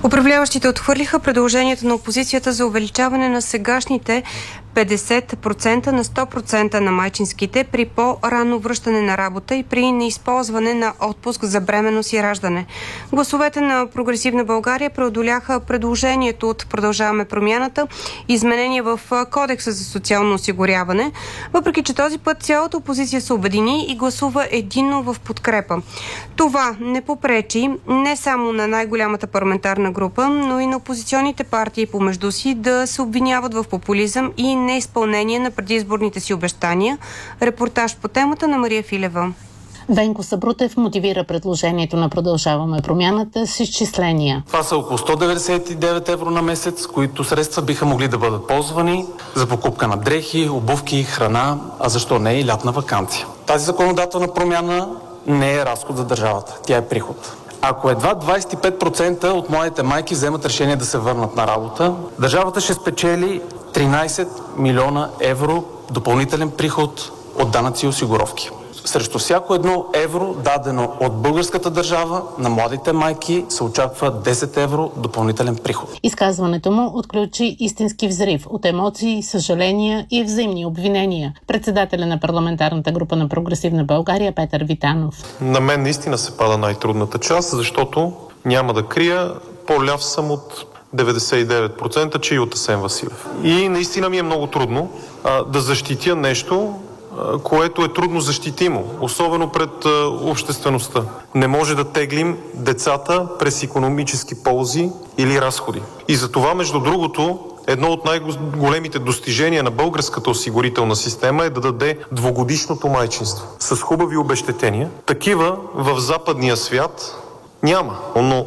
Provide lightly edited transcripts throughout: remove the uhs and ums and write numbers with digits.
Управляващите отхвърлиха предложението на опозицията за увеличаване на сегашните 50% на 100% на майчинските при по-рано връщане на работа и при неизползване на отпуск за бременност и раждане. Гласовете на Прогресивна България преодоляха предложението от Продължаваме промяната, изменения в Кодекса за социално осигуряване, въпреки че този път цялата опозиция се обедини и гласува единно в подкрепа. Това не попречи не само на най-голямата парламентарна група, но и на опозиционните партии помежду си да се обвиняват в популизъм и неизпълнение на предизборните си обещания. Репортаж по темата на Мария Филева. Венко Сабрутев мотивира предложението на Продължаваме промяната с изчисления. Това са около 199 евро на месец, които средства биха могли да бъдат ползвани за покупка на дрехи, обувки, храна, а защо не и лятна ваканция. Тази законодателна промяна не е разход за държавата, тя е приход. Ако едва 25% от младите майки вземат решение да се върнат на работа, държавата ще спечели 13 милиона евро допълнителен приход от данъци и осигуровки. Срещу всяко едно евро, дадено от българската държава, на младите майки се очаква 10 евро допълнителен приход. Изказването му отключи истински взрив от емоции, съжаления и взаимни обвинения. Председателя на парламентарната група на Прогресивна България Петър Витанов. На мен наистина се пада най-трудната част, защото няма да крия, по-ляв съм от 99%, че и от Асен Василев. И наистина ми е много трудно да защитя нещо, което е трудно защитимо, особено пред обществеността. Не може да теглим децата през икономически ползи или разходи. И за това, между другото, едно от най-големите достижения на българската осигурителна система е да даде двугодишното майчинство с хубави обезщетения. Такива в западния свят няма, но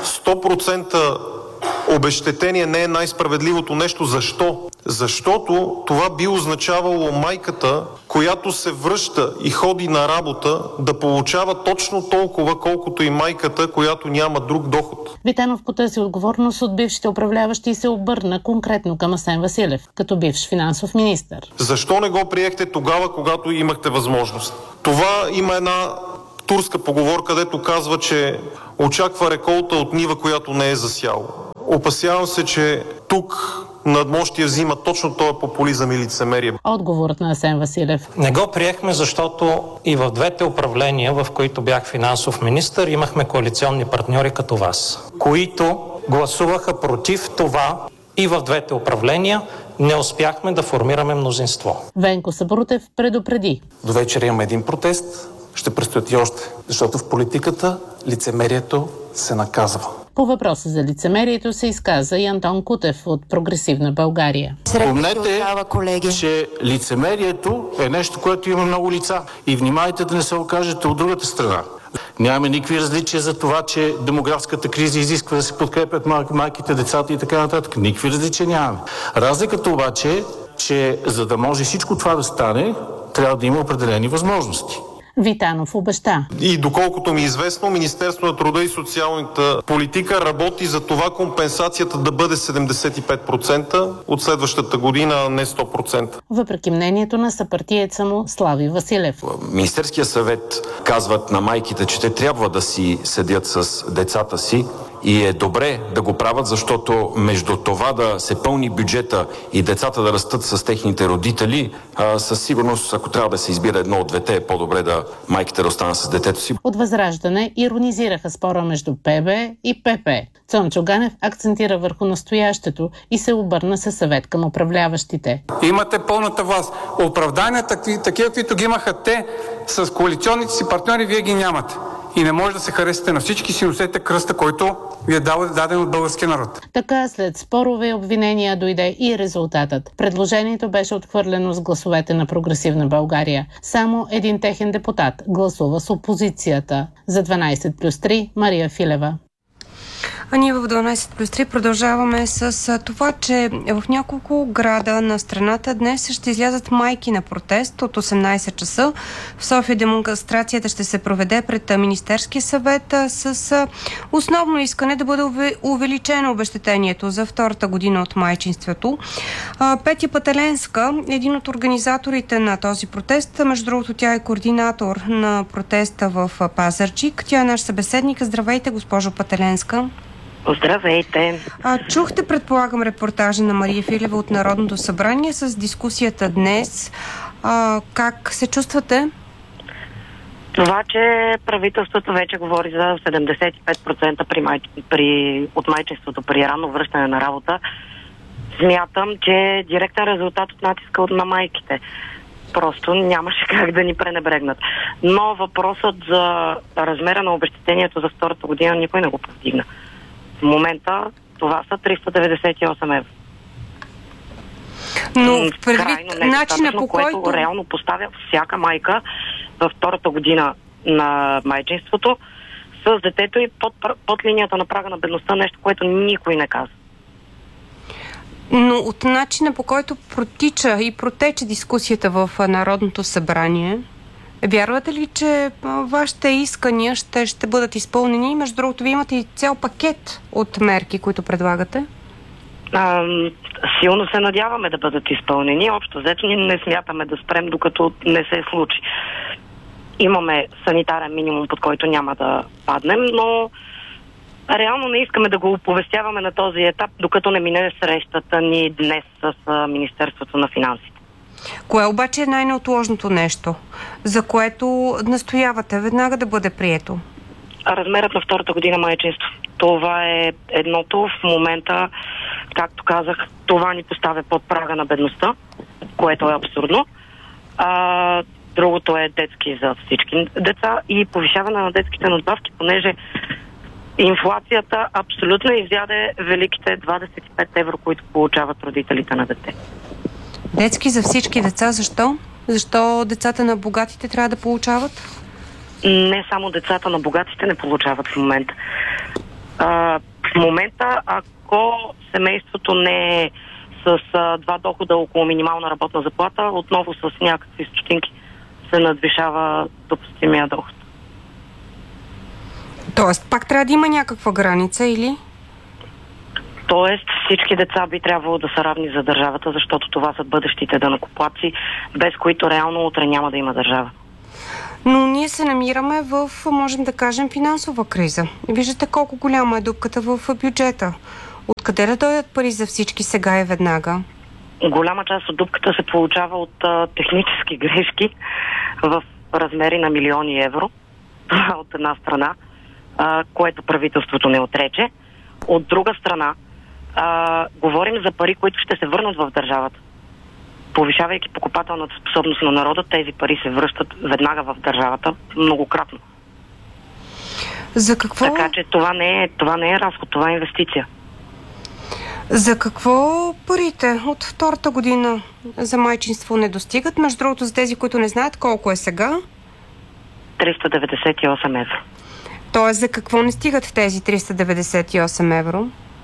100% обезщетение не е най-справедливото нещо. Защо? Защото това би означавало майката, която се връща и ходи на работа, да получава точно толкова, колкото и майката, която няма друг доход. Витанов потърси отговорност от бившите управляващи и се обърна конкретно към Асен Василев, като бивш финансов министър. Защо не го приехте тогава, когато имахте възможност? Това има една турска поговорка, където казва, че очаква реколта от нива, която не е засял. Опасявам се, че тук надмощие взима точно този популизъм и лицемерие. Отговорът на Асен Василев. Не го приехме, защото и в двете управления, в които бях финансов министър, имахме коалиционни партньори като вас, които гласуваха против това и в двете управления не успяхме да формираме мнозинство. Венко Сабрутев предупреди. До вечера имаме един протест, ще предстоят и още, защото в политиката лицемерието се наказва. По въпроса за лицемерието се изказа и Антон Кутев от Прогресивна България. Помнете, че лицемерието е нещо, което има много лица. И внимайте да не се окажете от другата страна. Нямаме никакви различия за това, че демографската криза изисква да се подкрепят майките, децата и така нататък. Никакви различия нямаме. Разликата обаче е, че за да може всичко това да стане, трябва да има определени възможности. Витанов обеща. И доколкото ми е известно, Министерство на труда и социалната политика работи за това компенсацията да бъде 75% от следващата година, а не 100%. Въпреки мнението на съпартиеца му Слави Василев. Министерския съвет казват на майките, че те трябва да си седят с децата си и е добре да го правят, защото между това да се пълни бюджета и децата да растат с техните родители, със сигурност, ако трябва да се избира едно от двете, е по-добре да майките да останат с детето си. От Възраждане иронизираха спора между ПБ и ПП. Цончо Ганев акцентира върху настоящето и се обърна със съвет към управляващите. Имате пълната власт. Оправдания, такива, които ги имаха те с коалиционните си партньори, вие ги нямате. И не може да се харесате на всички, си носете кръста, който ви е даден от българския народ. Така след спорове и обвинения дойде и резултатът. Предложението беше отхвърлено с гласовете на Прогресивна България. Само един техен депутат гласува с опозицията. За 12+3 Мария Филева. А ние в 12+3 продължаваме с това, че в няколко града на страната днес ще излязат майки на протест от 18 часа. В София демонстрацията ще се проведе пред Министерския съвет с основно искане да бъде увеличено обезщетението за втората година от майчинството. Петя Пателенска, един от организаторите на този протест, между другото тя е координатор на протеста в Пазарджик. Тя е наш събеседник. Здравейте, госпожо Пателенска. Здравейте! Чухте, предполагам, репортажа на Мария Филева от Народното събрание с дискусията днес. Как се чувствате? Това, че правителството вече говори за 75% от майчинството при ранно връщане на работа, смятам, че е директен резултат от натиска на майките. Просто нямаше как да ни пренебрегнат. Но въпросът за размера на обезщетението за втората година никой не го повдигна. В момента това са 398 евро. Но предвид начина, по който реално поставя всяка майка във втората година на майчинството с детето и под линията на прага на бедността, нещо, което никой не казва. Но от начина, по който протича и протече дискусията в Народното събрание, вярвате ли, че вашите искания ще бъдат изпълнени? Между другото, ви имате и цял пакет от мерки, които предлагате. Силно се надяваме да бъдат изпълнени. Общо взето ние не смятаме да спрем, докато не се случи. Имаме санитарен минимум, под който няма да паднем, но реално не искаме да го оповестяваме на този етап, докато не мине срещата ни днес с Министерството на финансите. Кое обаче е най-неотложното нещо, за което настоявате веднага да бъде прието? Размерът на втората година майчинство. Това е едното. В момента, както казах, това ни поставя под прага на бедността, което е абсурдно. Другото е детски за всички деца и повишаване на детските надбавки, понеже инфлацията абсолютно изяде великите 25 евро, които получават родителите на дете. Детски за всички деца, защо? Защо децата на богатите трябва да получават? Не само децата на богатите не получават в момента. В момента, ако семейството не е с два дохода около минимална работна заплата, отново с някакви стотинки се надвишава допустимия доход. Тоест, пак трябва да има някаква граница, или? Тоест, всички деца би трябвало да са равни за държавата, защото това са бъдещите данъкоплатци, без които реално утре няма да има държава. Но ние се намираме в, можем да кажем, финансова криза. Виждате колко голяма е дупката в бюджета. Откъде да дойдат пари за всички сега и веднага? Голяма част от дупката се получава от технически грешки в размери на милиони евро. Това от една страна, което правителството не отрече. От друга страна, говорим за пари, които ще се върнат в държавата. Повишавайки покупателната способност на народа, тези пари се връщат веднага в държавата многократно. За какво? Така че това не е разход, това е инвестиция. За какво парите от втората година за майчинство не достигат? Между другото, за тези, които не знаят колко е сега? 398 евро. Тоест, за какво не стигат тези 398 евро?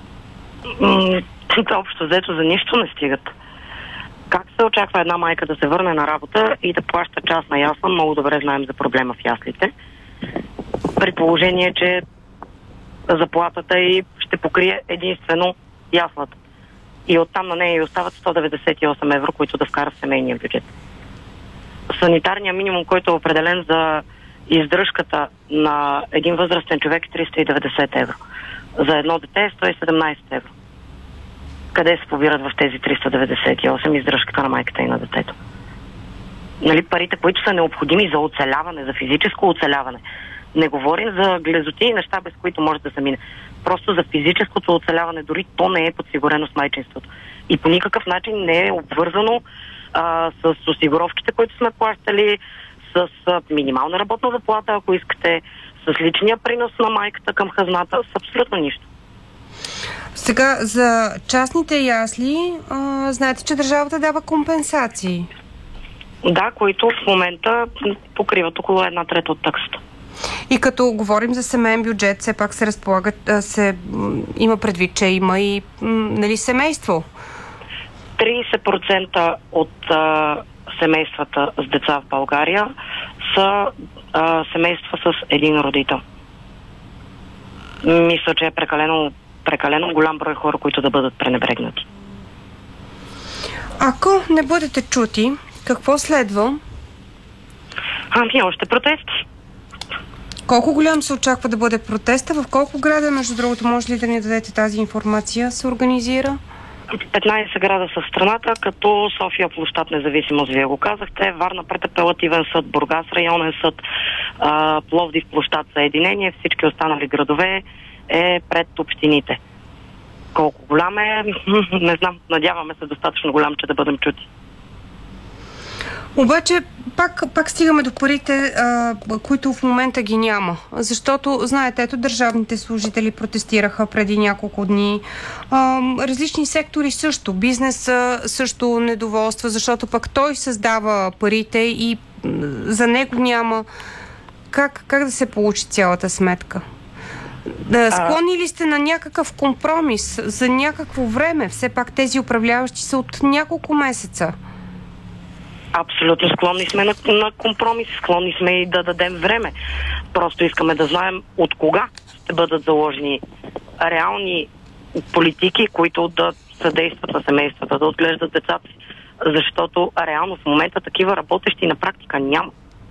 Общо взето за нищо не стигат. Как се очаква една майка да се върне на работа и да плаща частна ясла? Много добре знаем за проблема в яслите. При положение, че заплатата й ще покрие единствено яслата. И оттам на нея й остават 198 евро, които да вкара в семейния бюджет. Санитарният минимум, който е определен за издръжката на един възрастен човек е 390 евро. За едно дете е 117 евро. Къде се побират в тези 398 издръжката на майката и на детето? Нали, парите, които са необходими за оцеляване, за физическо оцеляване. Не говорим за глезоти и неща, без които може да се мине. Просто за физическото оцеляване, дори то не е подсигурено с майчинството. И по никакъв начин не е обвързано с осигуровките, които сме плащали, с минимална работна заплата, ако искате, с личния принос на майката към хазната, с абсолютно нищо. Сега, за частните ясли, знаете, че държавата дава компенсации. Да, които в момента покриват около 1/3 от таксата. И като говорим за семейен бюджет, все пак се разполага, има предвид, че има и семейство. 30% от семействата с деца в България са семейства с един родител. Мисля, че е прекалено голям брой хора, които да бъдат пренебрегнати. Ако не бъдете чути, какво следва? Още протести. Колко голям се очаква да бъде протеста? В колко града, между другото, може ли да ни дадете тази информация, се организира? 15 града са в страната, като София площад Независимост, вие го казахте, Варна пред Апелативен съд, Бургас районен съд, Пловдив площад Съединение, всички останали градове е пред общините. Колко голям е, не знам, надяваме се достатъчно голям, че да бъдем чути. Обаче пак стигаме до парите, които в момента ги няма. Защото, знаете, ето държавните служители протестираха преди няколко дни. Различни сектори също. Бизнес също недоволства, защото пък той създава парите и за него няма как да се получи цялата сметка. Склонни ли сте на някакъв компромис за някакво време? Все пак тези управляващи са от няколко месеца. Абсолютно склонни сме на компромис, склонни сме и да дадем време. Просто искаме да знаем от кога ще бъдат заложени реални политики, които да съдействат на семействата, да отглеждат децата си. Защото реално в момента такива работещи на практика няма.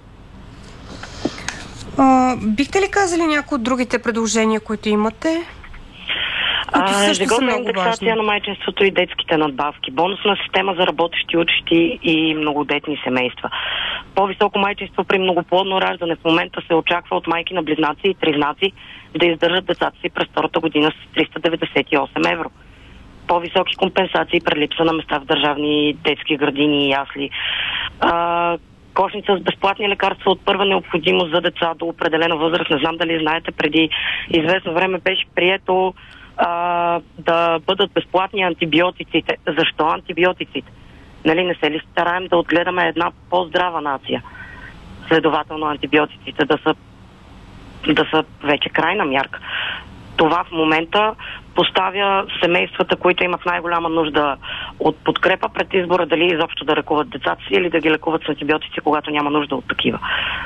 Бихте ли казали някои от другите предложения, които имате? Ежегодна индексация на майчинството и детските надбавки, бонусна система за работещи, учещи и многодетни семейства. По-високо майчинство при многоплодно раждане в момента се очаква от майки на близнаци и тризнаци да издържат децата си през втората година с 398 евро. По-високи компенсации при липса на места в държавни детски градини и ясли. Кошница с безплатни лекарства от първа необходимост за деца до определена възраст. Не знам дали знаете, преди известно време беше прието да бъдат безплатни антибиотиците. Защо антибиотиците? Нали, не се ли стараем да отгледаме една по-здрава нация? Следователно антибиотиците да са вече крайна мярка. Това в момента поставя семействата, които имат най-голяма нужда от подкрепа пред избора дали изобщо да лекуват децата си или да ги лекуват с антибиотици, когато няма нужда от такива.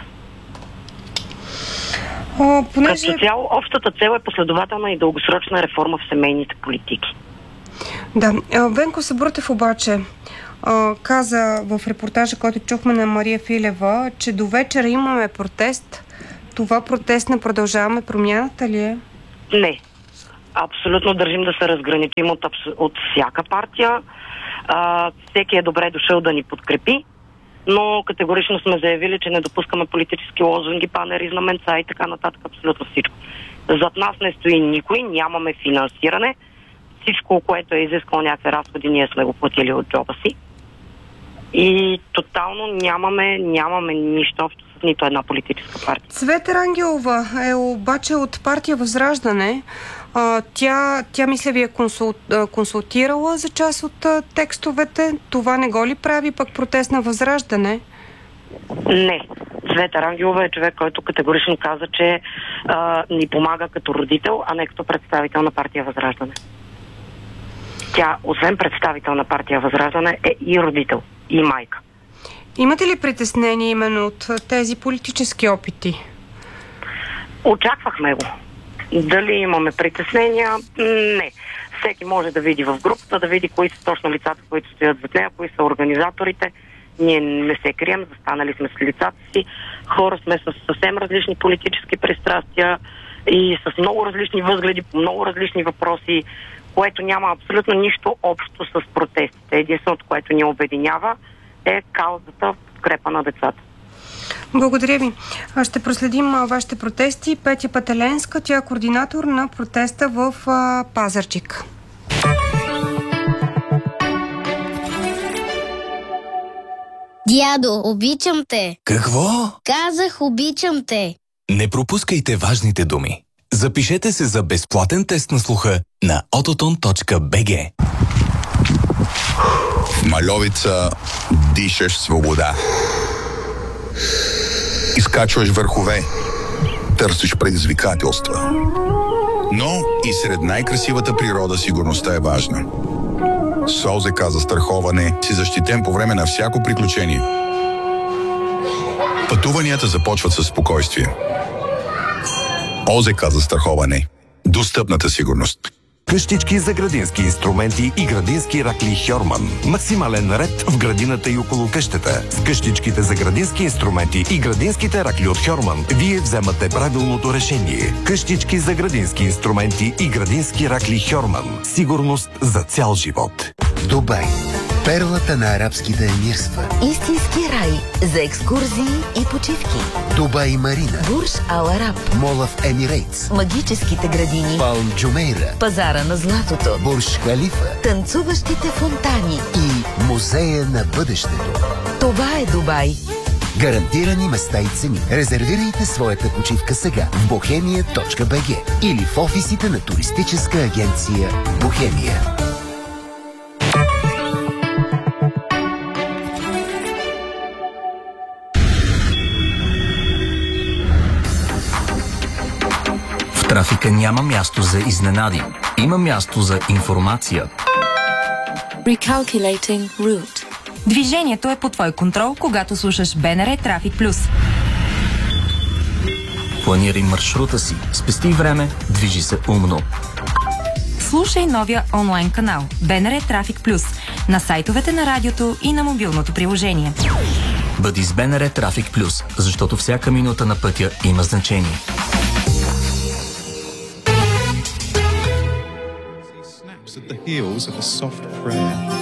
Като цяло, общата цел е последователна и дългосрочна реформа в семейните политики. Да. Венко Сабрутев обаче каза в репортажа, който чухме на Мария Филева, че до вечера имаме протест. Това протест на Продължаваме промяната ли е? Не. Абсолютно държим да се разграничим от всяка партия. Всеки е добре дошъл да ни подкрепи, но категорично сме заявили, че не допускаме политически лозунги, банери, знаменца и така нататък, абсолютно всичко. Зад нас не стои никой, нямаме финансиране. Всичко, което е изискало някакви разходи, ние сме го платили от джоба си. И тотално нямаме нищо общо с нито една политическа партия. Цвета Рангелова е обаче от партия Възраждане. Тя мисля ви е консултирала за част от текстовете. Това не го ли прави пък протест на Възраждане? Не. Цвета Рангелова е човек, който категорично каза, че ни помага като родител, а не като представител на партия Възраждане. Тя, освен представител на партия Възраждане, е и родител, и майка. Имате ли притеснение именно от тези политически опити? Очаквахме го. Дали имаме притеснения? Не. Всеки може да види в групата, да види кои са точно лицата, които стоят зад нея, кои са организаторите. Ние не се крием, застанали сме с лицата си. Хора сме с съвсем различни политически пристрастия и с много различни възгледи по много различни въпроси, което няма абсолютно нищо общо с протестите. Единственото, което ни обединява, е каузата в подкрепа на децата. Благодаря ви. Ще проследим вашите протести. Петя Пателенска, тя е координатор на протеста в Пазарджик. Дядо, обичам те. Какво? Казах, обичам те. Не пропускайте важните думи. Запишете се за безплатен тест на слуха на autoton.bg. В Мальовица дишаш свобода. Изкачваш върхове. Търсиш предизвикателства. Но и сред най-красивата природа сигурността е важна. С ОЗК застраховане си защитен по време на всяко приключение. Пътуванията започват със спокойствие. ОЗК застраховане. Достъпната сигурност. Къщички за градински инструменти и градински ракли Хьорман. Максимален ред в градината и около къщата. С къщичките за градински инструменти и градинските ракли от Хьорман вие вземате правилното решение. Къщички за градински инструменти и градински ракли Хьорман. Сигурност за цял живот. Дубай. Перлата на арабските емирства. Истински рай за екскурзии и почивки. Дубай Марина. Бурж Ал Араб. Молъв Емирейтс. Магическите градини. Палм Джумейра. Пазара на златото. Бурж Халифа. Танцуващите фонтани. И Музея на бъдещето. Това е Дубай. Гарантирани места и цени. Резервирайте своята почивка сега в bohemia.bg или в офисите на туристическа агенция Бохемия. В трафика няма място за изненади. Има място за информация. Recalculating route. Движението е по твой контрол, когато слушаш БНР Трафик Плюс. Планирай маршрута си, спести време, движи се умно. Слушай новия онлайн канал БНР Трафик Плюс на сайтовете на радиото и на мобилното приложение. Бъди с БНР Трафик Плюс, защото всяка минута на пътя има значение. At the heels of a soft prayer.